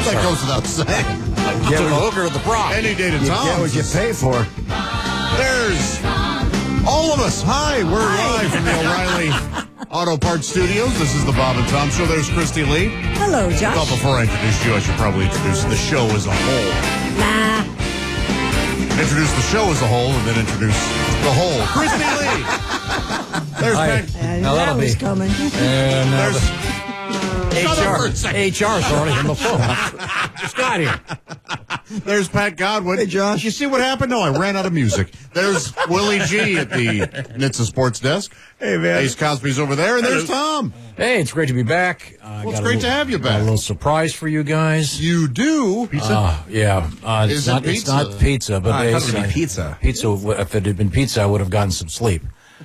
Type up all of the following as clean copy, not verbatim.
That goes without saying. Get a hooker to the prom. Any day to You Tom's. get what you pay for. There's all of us. Hi, we're live from the O'Reilly Auto Parts Studios. This is the Bob and Tom Show. There's Christy Lee. Hello, Josh. Well, before I introduce you, I should probably introduce the show as a whole. Nah. Introduce the show as a whole, and then introduce the whole. Christy Lee. There's Hi. Pat. Now That that'll was be. coming. And There's Shut up for a HR. second. HR's already on the phone. Just got here. There's Pat Godwin. Hey, Josh. You see what happened? No, I ran out of music. There's Willie G at the NHTSA Sports Desk. Hey, man. Ace Cosby's over there, and there's Tom. Hey, it's great to be back. It's great to have you back. Got a little surprise for you guys. You do. Yeah. Is it It's not pizza, but I thought it would be pizza. Pizza. If it had been pizza, I would have gotten some sleep.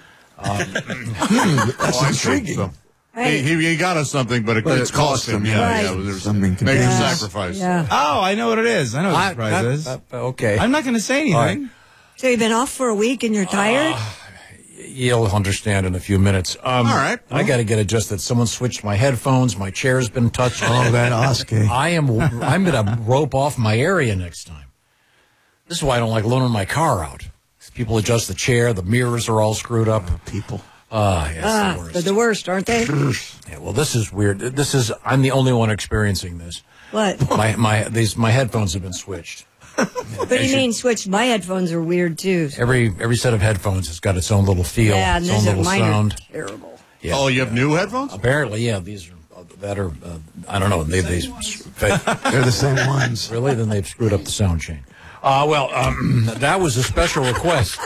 That's intriguing. So. Hey. He got us something, but it's cost him. Yeah, Right. yeah. There's Something major Yeah. sacrifice. Yeah. Oh, I know what it is. I know what the surprise is. Okay. I'm not going to say anything. All right. So you've been off for a week and you're tired? You'll understand in a few minutes. All right. I got to get adjusted. Someone switched my headphones. My chair's been touched. Oh, that Oscar. I'm going to rope off my area next time. This is why I don't like loaning my car out. People adjust the chair. The mirrors are all screwed up. People. Yeah, it's the worst. They're the worst, aren't they? Yeah, well, this is weird. I'm the only one experiencing this. What? My headphones have been switched. What do you mean switched? My headphones are weird, too. Every set of headphones has got its own little feel, Yeah, and its own these are little mine sound. are terrible. Yeah. Oh, you have new headphones? Apparently, yeah. These are better. I don't know. They They're the same ones. really? Then they've screwed up the sound chain. That was a special request.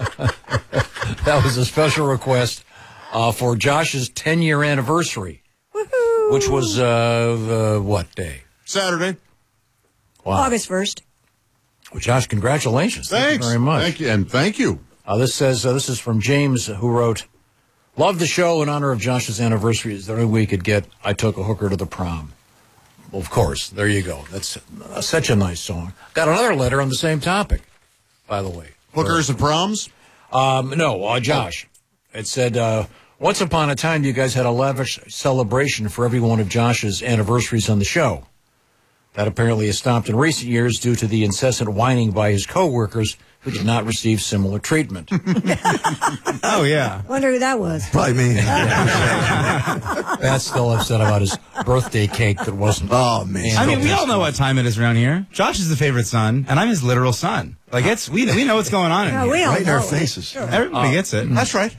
That was a special request for Josh's 10-year anniversary, Woohoo! which was what day? Saturday. Wow. August 1st. Well, Josh, congratulations. Thank Thanks you very much. Thank you, and thank you. This is from James, who wrote, "Love the show. In honor of Josh's anniversary, is the only way we could get I Took a Hooker to the Prom." Well, of course. There you go. That's such a nice song. Got another letter on the same topic, by the way. Hookers and proms? No, Josh. It said, once upon a time, you guys had a lavish celebration for every one of Josh's anniversaries on the show. That apparently has stopped in recent years due to the incessant whining by his coworkers who did not receive similar treatment. Oh, yeah. Wonder who that was. Probably me. Pat's still upset about his birthday cake that wasn't. Oh, man. I mean, we all know what time it is around here. Josh is the favorite son, and I'm his literal son. Like, we know what's going on in Yeah, here. we all Right in know. our faces. Everybody gets it. That's right.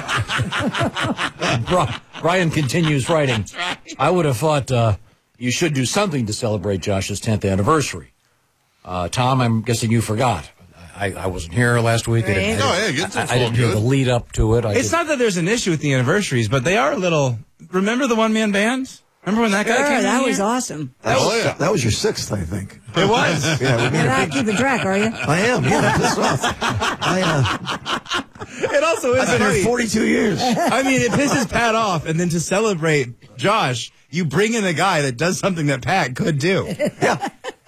Brian continues writing, I would have thought you should do something to celebrate Josh's 10th anniversary. Tom, I'm guessing you forgot. I wasn't here last week. Right. It's I didn't hear the lead up to it. It's not that there's an issue with the anniversaries, but they are a little... Remember the one-man bands? Remember when that guy Sure, came in that here? was awesome. That was your sixth, I think. It was. Yeah, we You're not keeping track, are you? I am. Yeah, I'm pissed off. It also is I've been here funny. 42 years. I mean, it pisses Pat off, and then to celebrate Josh, you bring in a guy that does something that Pat could do. Yeah.